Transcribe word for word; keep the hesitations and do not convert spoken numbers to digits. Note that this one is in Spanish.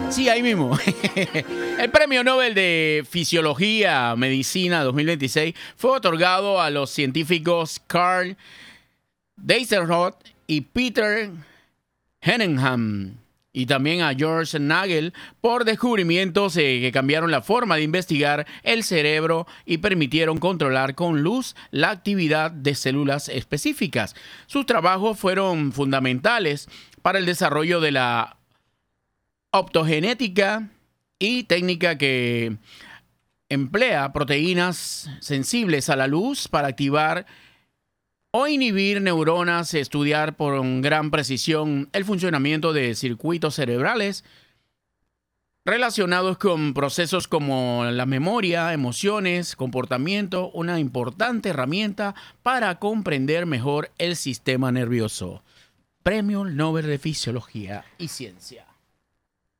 Sí, ahí mismo. El Premio Nobel de Fisiología, Medicina dos mil veintiséis fue otorgado a los científicos Carl Diesterhoff y Peter Henningham, y también a George Nagel por descubrimientos eh, que cambiaron la forma de investigar el cerebro y permitieron controlar con luz la actividad de células específicas. Sus trabajos fueron fundamentales para el desarrollo de la optogenética y técnica que emplea proteínas sensibles a la luz para activar o inhibir neuronas, estudiar con gran precisión el funcionamiento de circuitos cerebrales relacionados con procesos como la memoria, emociones, comportamiento, una importante herramienta para comprender mejor el sistema nervioso. Premio Nobel de Fisiología y Ciencia.